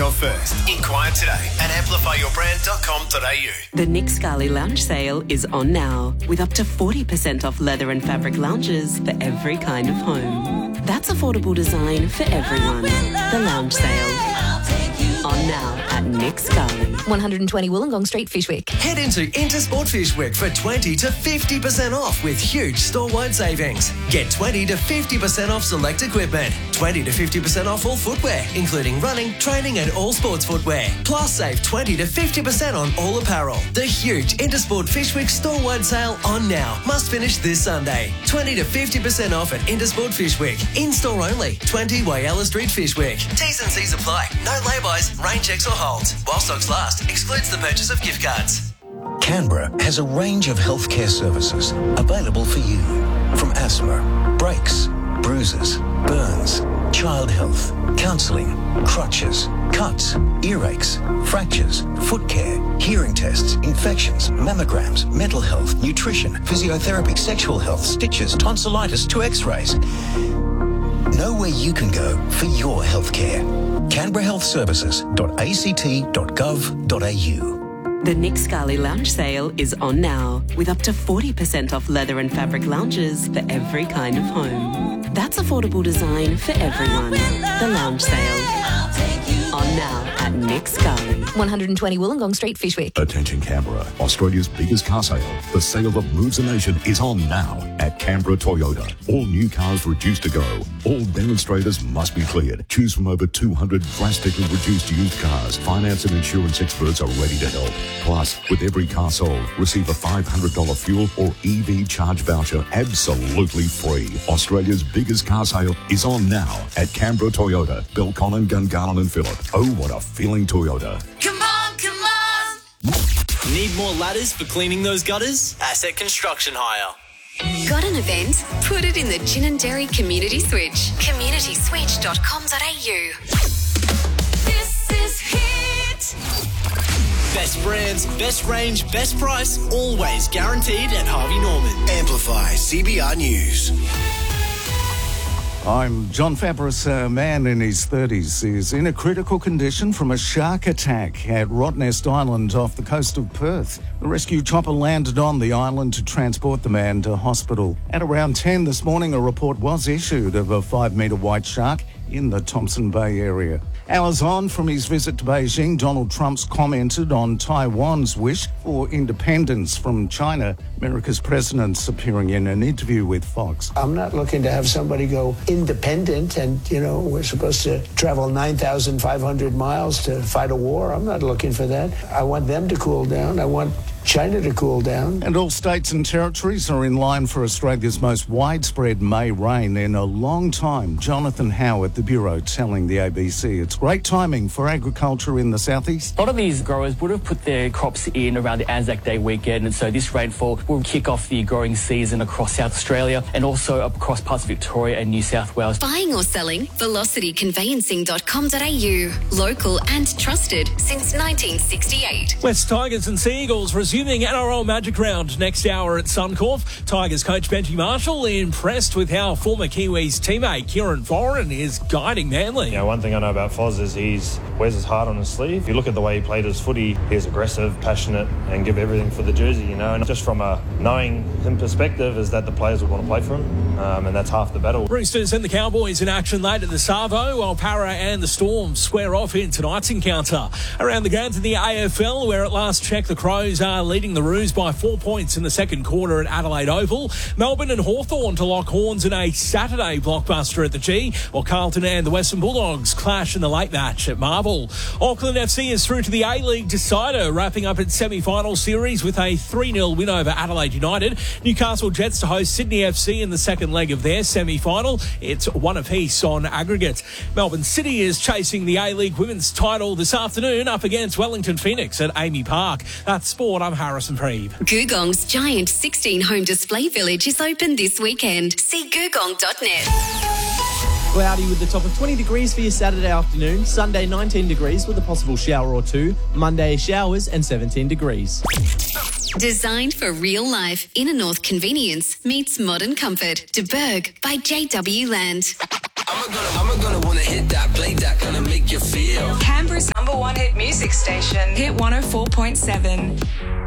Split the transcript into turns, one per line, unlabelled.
off first. Inquire today at amplifyyourbrand.com.au.
The Nick Scali Lounge Sale is on now, with up to 40% off leather and fabric lounges for every kind of home. That's affordable design for everyone. The Lounge Sale. On now at Nick Scali.
120 Wollongong Street, Fishwick.
Head into Intersport Fishwick for 20 to 50% off with huge store-wide savings. Get 20 to 50% off select equipment, 20 to 50% off all footwear, including running, training and all sports footwear. Plus save 20 to 50% on all apparel. The huge Intersport Fishwick store-wide sale on now. Must finish this Sunday. 20 to 50% off at Intersport Fishwick. In-store only. 20 Whyalla Street, Fishwick. T's and C's apply. No laybys, rain checks or holds. While stocks last, excludes the purchase of gift cards.
Canberra has a range of healthcare services available for you. From asthma, brakes, bruises, burns, child health, counselling, crutches, cuts, earaches, fractures, foot care, hearing tests, infections, mammograms, mental health, nutrition, physiotherapy, sexual health, stitches, tonsillitis to x-rays. Know where you can go for your healthcare. CanberraHealthServices.act.gov.au.
The Nick Scali Lounge Sale is on now, with up to 40% off leather and fabric lounges for every kind of home. That's affordable design for everyone. The Lounge Sale. On now at Nick Scali.
120 Wollongong Street, Fishwick.
Attention Canberra, Australia's biggest car sale. The sale that moves the nation is on now at Canberra Toyota. All new cars reduced to go. All demonstrators must be cleared. Choose from over 200 drastically reduced used cars. Finance and insurance experts are ready to help. Plus, with every car sold, receive a $500 fuel or EV charge voucher absolutely free. Australia's biggest car sale is on now at Canberra Toyota. Belconnen, Gungahlin and Phillip. Oh, what a feeling Toyota.
Come on, come on!
Need more ladders for cleaning those gutters? Asset Construction Hire.
Got an event? Put it in the Gin and Dairy Community Switch. communityswitch.com.au.
This is Hit!
Best brands, best range, best price, always guaranteed at Harvey Norman.
Amplify CBR News.
I'm John Fabris. A man in his 30s is in a critical condition from a shark attack at Rottnest Island off the coast of Perth. The rescue chopper landed on the island to transport the man to hospital. At around 10 this morning, a report was issued of a 5-metre white shark in the Thompson Bay area. Hours on from his visit to Beijing, Donald Trump's commented on Taiwan's wish for independence from China. America's president's appearing in an interview with Fox.
I'm not looking to have somebody go independent and, we're supposed to travel 9,500 miles to fight a war. I'm not looking for that. I want them to cool down. I want China to cool down.
And all states and territories are in line for Australia's most widespread May rain in a long time. Jonathan Howe at the Bureau telling the ABC it's great timing for agriculture in the southeast.
A lot of these growers would have put their crops in around the Anzac Day weekend, and so this rainfall will kick off the growing season across South Australia and also across parts of Victoria and New South Wales.
Buying or selling? velocityconveyancing.com.au. Local and trusted since 1968.
West Tigers and Sea Eagles resuming NRL Magic Round next hour at Suncorp. Tigers coach Benji Marshall impressed with how former Kiwis teammate Kieran Foran is guiding Manly.
One thing I know about Foz is he wears his heart on his sleeve. If you look at the way he played his footy, he's aggressive, passionate and give everything for the jersey, and just from a knowing him perspective is that the players will want to play for him, and that's half the battle.
Roosters and the Cowboys in action late at the Savo, while Para and the Storm square off in tonight's encounter. Around the grounds in the AFL, where at last check the Crows are leading the Roos by 4 points in the second quarter at Adelaide Oval. Melbourne and Hawthorn to lock horns in a Saturday blockbuster at the G, while Carlton and the Western Bulldogs clash in the late match at Marvel. Auckland FC is through to the A-League decider, wrapping up its semi-final series with a 3-0 win over Adelaide United. Newcastle Jets to host Sydney FC in the second leg of their semi-final. It's one apiece on aggregate. Melbourne City is chasing the A-League women's title this afternoon up against Wellington Phoenix at Amy Park. That's sport. I'm Harrison Preeb.
Googong's giant 16-home display village is open this weekend. See googong.net.
Cloudy with the top of 20 degrees for your Saturday afternoon. Sunday 19 degrees with a possible shower or two. Monday showers and 17 degrees.
Designed for real life, Inner North convenience meets modern comfort. De Berg by JW Land.
I'm gonna wanna hit that, play that, gonna make you feel.
Canberra's music station, Hit 104.7.